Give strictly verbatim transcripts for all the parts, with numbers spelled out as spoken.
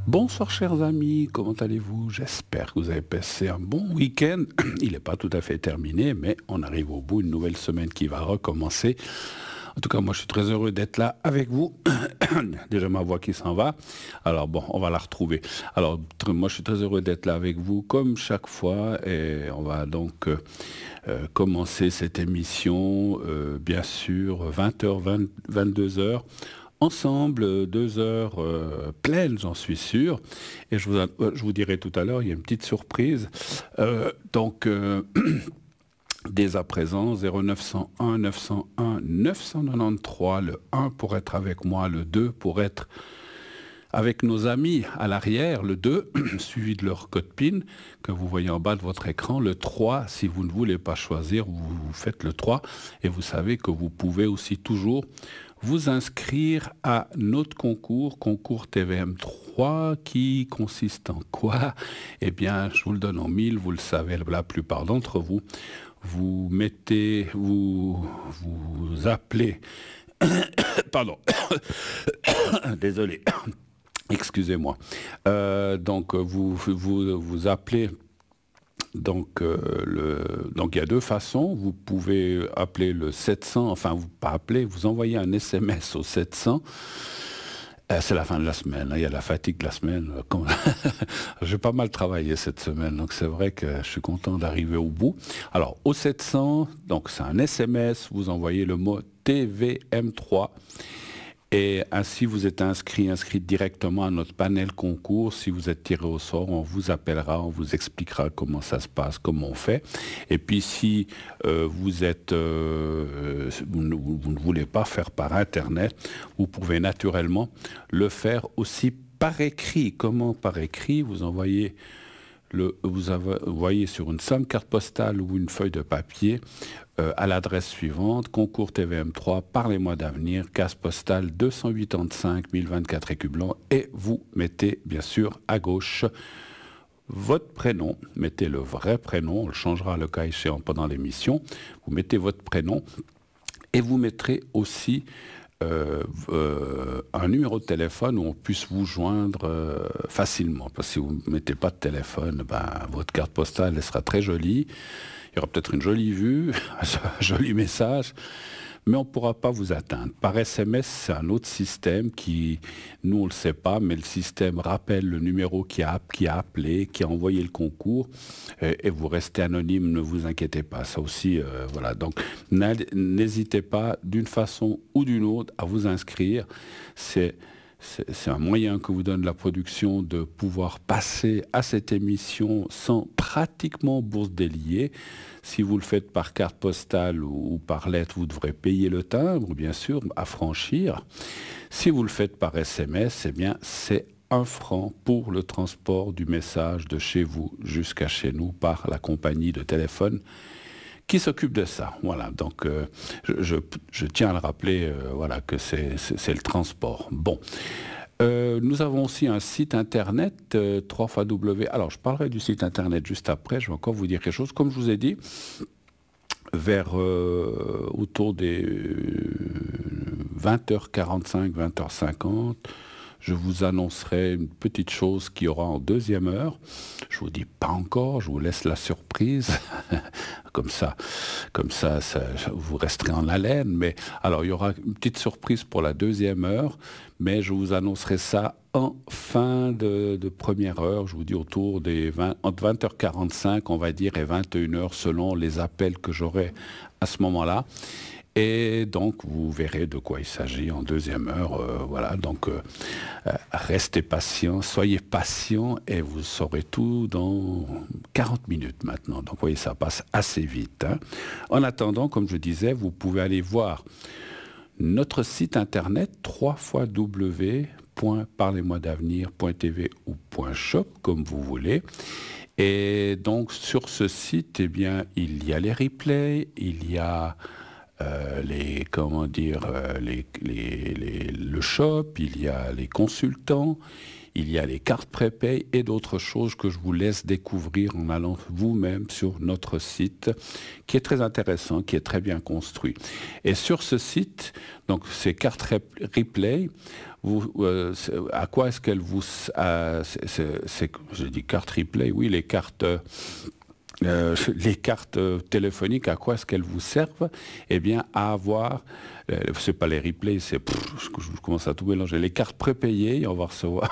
Bonsoir chers amis, comment allez-vous? J'espère que vous avez passé un bon week-end. Il n'est pas tout à fait terminé, mais on arrive au bout, une nouvelle semaine qui va recommencer. En tout cas, moi je suis très heureux d'être là avec vous. Déjà ma voix qui s'en va. Alors bon, on va la retrouver. Alors tr- moi je suis très heureux d'être là avec vous comme chaque fois et on va donc euh, euh, commencer cette émission, euh, bien sûr, vingt heures, vingt-deux heures. Ensemble, euh, deux heures euh, pleines, j'en suis sûr. Et je vous, a- euh, je vous dirai tout à l'heure, il y a une petite surprise. Euh, donc, euh, dès à présent, zéro neuf cent un neuf cent un neuf cent quatre-vingt-treize, le un pour être avec moi, le deux pour être avec nos amis à l'arrière, le deux, suivi de leur code PIN que vous voyez en bas de votre écran, le trois, si vous ne voulez pas choisir, vous, vous faites le trois, et vous savez que vous pouvez aussi toujours vous inscrire à notre concours, concours T V M trois, qui consiste en quoi? Eh bien, je vous le donne en mille, vous le savez, la plupart d'entre vous, vous mettez, vous, vous appelez, pardon, désolé, excusez-moi. Euh, donc vous, vous vous appelez. Donc, euh, le, donc il y a deux façons. Vous pouvez appeler le sept cents, enfin vous pas appeler, vous envoyez un S M S au sept cents. Euh, c'est la fin de la semaine, hein, il y a la fatigue de la semaine. Comme- J'ai pas mal travaillé cette semaine, donc c'est vrai que je suis content d'arriver au bout. Alors au sept cents, donc c'est un S M S, vous envoyez le mot T V M trois. Et ainsi, vous êtes inscrit, inscrit directement à notre panel concours. Si vous êtes tiré au sort, on vous appellera, on vous expliquera comment ça se passe, comment on fait. Et puis, si euh, vous êtes, euh, vous, ne, vous ne voulez pas faire par Internet, vous pouvez naturellement le faire aussi par écrit. Comment par écrit? Vous envoyez le, vous envoyez sur une simple carte postale ou une feuille de papier euh, à l'adresse suivante, concours T V M trois, parlez-moi d'avenir, case postale deux cent quatre-vingt-cinq mille vingt-quatre Écublens, et vous mettez bien sûr à gauche votre prénom, mettez le vrai prénom, on le changera le cas échéant pendant l'émission, vous mettez votre prénom et vous mettrez aussi euh, euh, un numéro de téléphone où on puisse vous joindre euh, facilement. Parce que si vous ne mettez pas de téléphone, ben, votre carte postale elle sera très jolie. Il y aura peut-être une jolie vue, un joli message, mais on ne pourra pas vous atteindre. Par S M S, c'est un autre système qui, nous on ne le sait pas, mais le système rappelle le numéro qui a, qui a appelé, qui a envoyé le concours, et, et vous restez anonyme, ne vous inquiétez pas. Ça aussi, euh, voilà. Donc n'hésitez pas d'une façon ou d'une autre à vous inscrire. C'est c'est c'est un moyen que vous donne la production de pouvoir passer à cette émission sans pratiquement bourse délier. Si vous le faites par carte postale ou, ou par lettre, vous devrez payer le timbre, bien sûr, à franchir. Si vous le faites par S M S, eh bien, c'est un franc pour le transport du message de chez vous jusqu'à chez nous par la compagnie de téléphone qui s'occupe de ça. Voilà, donc euh, je, je, je tiens à le rappeler, euh, voilà, que c'est, c'est, c'est le transport. Bon. Euh, nous avons aussi un site internet, euh, trois w. Alors, je parlerai du site internet juste après, je vais encore vous dire quelque chose. Comme je vous ai dit, vers euh, autour des vingt heures quarante-cinq, vingt heures cinquante, je vous annoncerai une petite chose qui aura en deuxième heure. Je vous dis pas encore, je vous laisse la surprise. Comme ça, comme ça, ça, vous resterez en haleine. Mais alors, il y aura une petite surprise pour la deuxième heure, mais je vous annoncerai ça en fin de, de première heure. Je vous dis autour des vingt, entre vingt heures quarante-cinq, on va dire, et vingt et une heures, selon les appels que j'aurai à ce moment-là. Et donc, vous verrez de quoi il s'agit en deuxième heure. Euh, voilà, donc euh, euh, restez patient, soyez patient et vous saurez tout dans quarante minutes maintenant. Donc, vous voyez, ça passe assez vite. Hein. En attendant, comme je disais, vous pouvez aller voir notre site internet w w w point parlez-moi d'avenir point t v ou .shop, comme vous voulez. Et donc, sur ce site, eh bien, il y a les replays, il y a Euh, les comment dire euh, les, les, les, le shop, il y a les consultants, il y a les cartes prépay et d'autres choses que je vous laisse découvrir en allant vous-même sur notre site, qui est très intéressant, qui est très bien construit. Et sur ce site, donc ces cartes replay, vous, euh, à quoi est-ce qu'elles vous... Euh, c'est, c'est, c'est, j'ai dit cartes replay, oui, les cartes... Euh, les cartes téléphoniques, à quoi est-ce qu'elles vous servent? Eh bien, à avoir, euh, c'est pas les replays, c'est, pff, je, je commence à tout mélanger, les cartes prépayées, on va recevoir,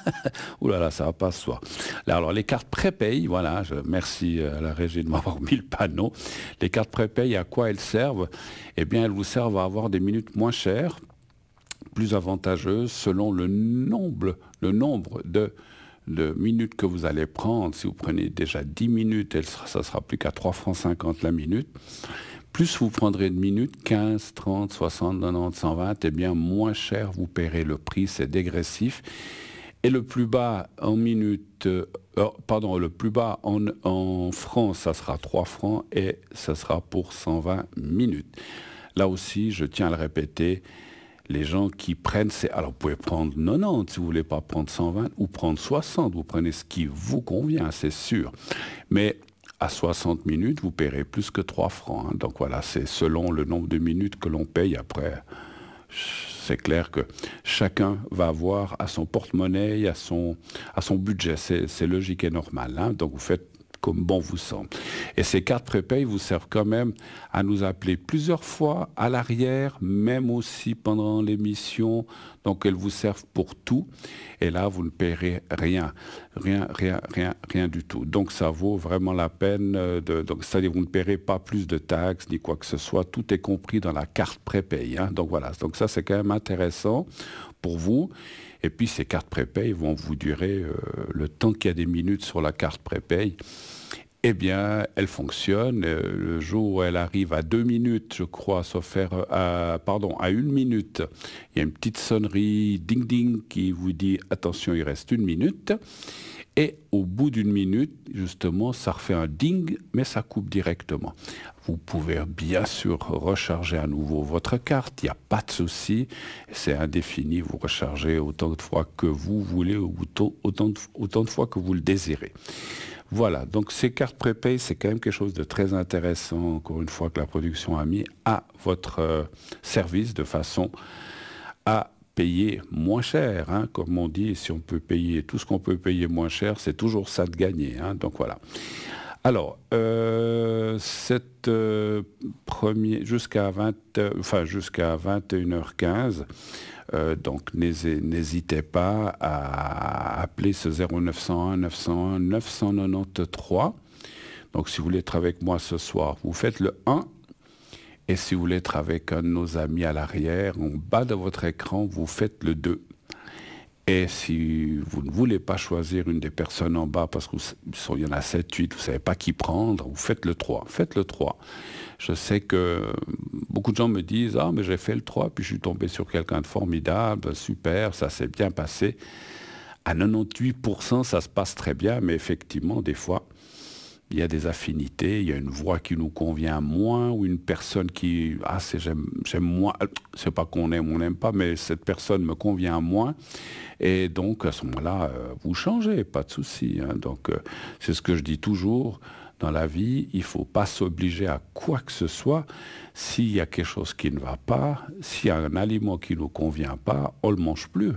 ouh là là, ça va pas se voir. Alors, les cartes prépay, voilà, je, merci à la régie de m'avoir mis le panneau. Les cartes prépay, à quoi elles servent? Eh bien, elles vous servent à avoir des minutes moins chères, plus avantageuses, selon le nombre, le nombre de de minutes que vous allez prendre. Si vous prenez déjà dix minutes, elle sera, ça sera plus qu'à trois francs cinquante la minute. Plus vous prendrez de minutes, quinze, trente, soixante, quatre-vingt-dix, cent vingt, eh bien moins cher vous paierez le prix, c'est dégressif. Et le plus bas en minutes, euh, pardon, le plus bas en, en francs, ça sera trois francs et ça sera pour cent vingt minutes. Là aussi, je tiens à le répéter, les gens qui prennent, c'est... Alors, vous pouvez prendre quatre-vingt-dix si vous ne voulez pas prendre cent vingt, ou prendre soixante, vous prenez ce qui vous convient, c'est sûr. Mais à soixante minutes, vous paierez plus que trois francs. Hein. Donc voilà, c'est selon le nombre de minutes que l'on paye. Après, c'est clair que chacun va avoir à son porte-monnaie, à son, à son budget. C'est, c'est logique et normal. Hein. Donc vous faites comme bon vous semble. Et ces cartes prépay vous servent quand même à nous appeler plusieurs fois à l'arrière, même aussi pendant l'émission. Donc elles vous servent pour tout. Et là, vous ne paierez rien. Rien, rien, rien, rien du tout. Donc ça vaut vraiment la peine. De, donc, c'est-à-dire vous ne paierez pas plus de taxes ni quoi que ce soit. Tout est compris dans la carte prépay. Hein. Donc voilà. Donc ça, c'est quand même intéressant pour vous. Et puis ces cartes prépay vont vous durer euh, le temps qu'il y a des minutes sur la carte prépay. Eh bien, elle fonctionne. Euh, le jour où elle arrive à deux minutes, je crois, sauf faire, à, pardon, à une minute, il y a une petite sonnerie ding-ding qui vous dit « Attention, il reste une minute ». Et au bout d'une minute, justement, ça refait un ding, mais ça coupe directement. Vous pouvez bien sûr recharger à nouveau votre carte, il n'y a pas de souci. C'est indéfini, vous rechargez autant de fois que vous voulez, autant, autant, de, autant de fois que vous le désirez. Voilà, donc ces cartes prépay, c'est quand même quelque chose de très intéressant, encore une fois, que la production a mis à votre euh, service de façon à payer moins cher, hein, comme on dit, si on peut payer tout ce qu'on peut payer moins cher, c'est toujours ça de gagner. Hein, donc voilà. Alors, euh, cette euh, première, jusqu'à vingt, euh, enfin jusqu'à vingt et une heures quinze, euh, donc n'hésitez pas à appeler ce zéro neuf cent un neuf cent un neuf cent quatre-vingt-treize. Donc si vous voulez être avec moi ce soir, vous faites le un. Et si vous voulez être avec un de nos amis à l'arrière, en bas de votre écran, vous faites le deux. Et si vous ne voulez pas choisir une des personnes en bas, parce qu'il y en a sept, huit, vous ne savez pas qui prendre, vous faites le trois. Faites le trois. Je sais que beaucoup de gens me disent « Ah, mais j'ai fait le trois, puis je suis tombé sur quelqu'un de formidable, super, ça s'est bien passé. » À quatre-vingt-dix-huit pour cent, ça se passe très bien, mais effectivement, des fois, il y a des affinités, il y a une voix qui nous convient moins, ou une personne qui, ah, c'est, j'aime, j'aime moins, c'est pas qu'on aime ou on n'aime pas, mais cette personne me convient moins. Et donc, à ce moment-là, euh, vous changez, pas de souci. Hein. Donc, euh, c'est ce que je dis toujours. Dans la vie, il ne faut pas s'obliger à quoi que ce soit. S'il y a quelque chose qui ne va pas, s'il y a un aliment qui ne nous convient pas, on ne le mange plus.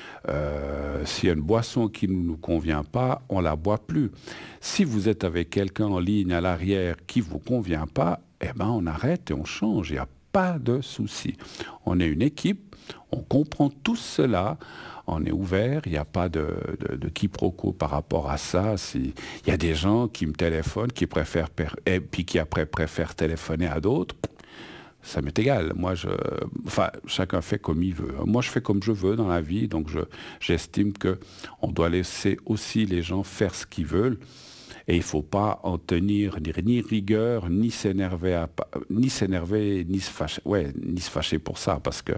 Euh, s'il y a une boisson qui ne nous convient pas, on ne la boit plus. Si vous êtes avec quelqu'un en ligne à l'arrière qui ne vous convient pas, eh ben on arrête et on change. Il n'y a pas de souci. On est une équipe, on comprend tout cela. On est ouvert, il n'y a pas de, de, de quiproquo par rapport à ça. Il y a des gens qui me téléphonent, qui préfèrent, et puis qui après préfèrent téléphoner à d'autres. Ça m'est égal. Moi, je, enfin, chacun fait comme il veut. Moi, je fais comme je veux dans la vie, donc je, j'estime qu'on doit laisser aussi les gens faire ce qu'ils veulent. Et il ne faut pas en tenir ni, ni rigueur, ni s'énerver, à, ni s'énerver, ni se fâcher, ouais, ni se fâcher pour ça, parce que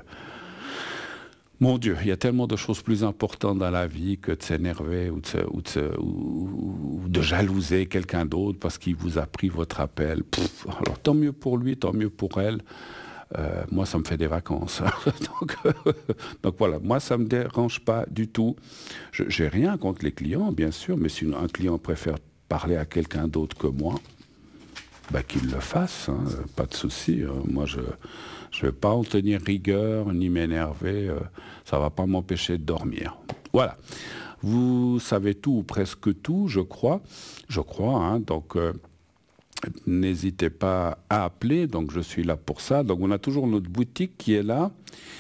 mon Dieu, il y a tellement de choses plus importantes dans la vie que de s'énerver ou de, se, ou de, se, ou, ou de jalouser quelqu'un d'autre parce qu'il vous a pris votre appel. Pff, alors tant mieux pour lui, tant mieux pour elle. Euh, moi, ça me fait des vacances. donc, donc voilà, moi, ça ne me dérange pas du tout. Je n'ai rien contre les clients, bien sûr, mais si un client préfère parler à quelqu'un d'autre que moi, bah, qu'il le fasse, hein, pas de souci. Hein. Moi, je ne vais pas en tenir rigueur ni m'énerver. Euh, ça ne va pas m'empêcher de dormir. Voilà. Vous savez tout ou presque tout, je crois. Je crois, hein, donc... Euh, n'hésitez pas à appeler, donc je suis là pour ça. Donc on a toujours notre boutique qui est là.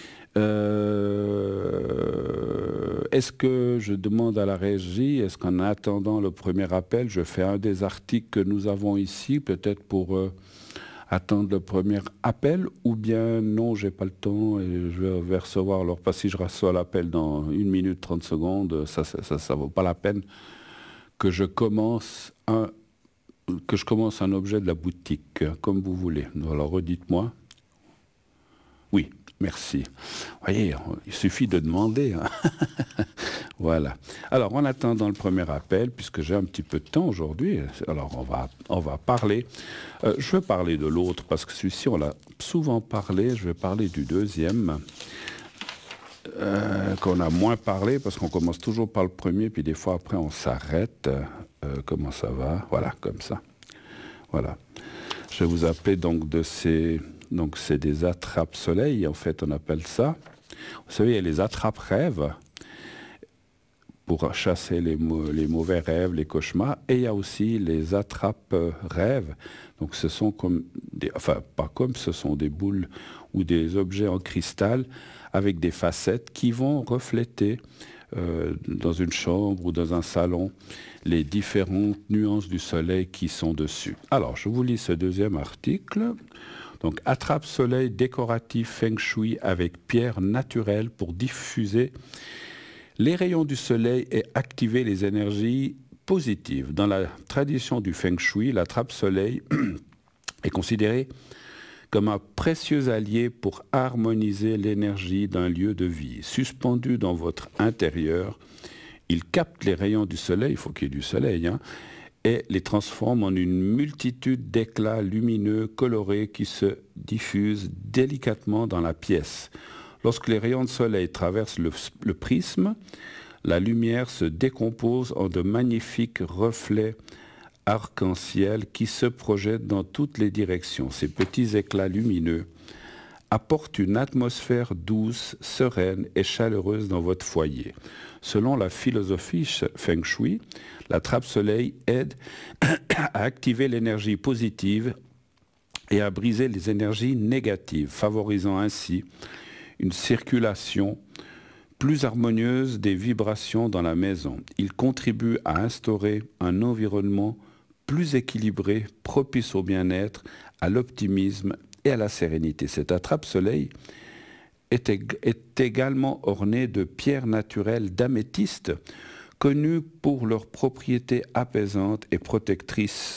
Euh, est-ce que je demande à la régie, est-ce qu'en attendant le premier appel, je fais un des articles que nous avons ici, peut-être pour euh, attendre le premier appel, ou bien non, j'ai pas le temps et je vais recevoir. Alors, parce que si je reçois l'appel dans une minute trente secondes, ça, ça, ça, ça vaut pas la peine que je commence un que je commence un objet de la boutique, comme vous voulez. Alors, redites-moi. Oui, merci. Vous voyez, il suffit de demander. Hein. Voilà. Alors, en attendant le premier appel, puisque j'ai un petit peu de temps aujourd'hui, alors on va, on va parler. Euh, je vais parler de l'autre, parce que celui-ci, on l'a souvent parlé. Je vais parler du deuxième, euh, qu'on a moins parlé, parce qu'on commence toujours par le premier, puis des fois après, on s'arrête. Euh, comment ça va? Voilà, comme ça. Voilà. Je vais vous appeler donc de ces... Donc c'est des attrape-soleil, en fait, on appelle ça. Vous savez, il y a les attrape-rêves pour chasser les, les mauvais rêves, les cauchemars, et il y a aussi les attrape-rêves. Donc ce sont comme... Des, enfin, pas comme, ce sont des boules ou des objets en cristal avec des facettes qui vont refléter Euh, dans une chambre ou dans un salon, les différentes nuances du soleil qui sont dessus. Alors, je vous lis ce deuxième article. Donc, attrape-soleil décoratif Feng Shui avec pierre naturelle pour diffuser les rayons du soleil et activer les énergies positives. Dans la tradition du Feng Shui, l'attrape-soleil est considéré comme un précieux allié pour harmoniser l'énergie d'un lieu de vie. Suspendu dans votre intérieur, il capte les rayons du soleil, il faut qu'il y ait du soleil, hein, et les transforme en une multitude d'éclats lumineux colorés qui se diffusent délicatement dans la pièce. Lorsque les rayons de soleil traversent le, le prisme, la lumière se décompose en de magnifiques reflets arc-en-ciel qui se projettent dans toutes les directions. Ces petits éclats lumineux apportent une atmosphère douce, sereine et chaleureuse dans votre foyer. Selon la philosophie Feng Shui, la trappe-soleil aide à activer l'énergie positive et à briser les énergies négatives, favorisant ainsi une circulation plus harmonieuse des vibrations dans la maison. Il contribue à instaurer un environnement plus équilibré, propice au bien-être, à l'optimisme et à la sérénité. Cette attrape-soleil est, ég- est également ornée de pierres naturelles d'améthyste, connues pour leurs propriétés apaisantes et protectrices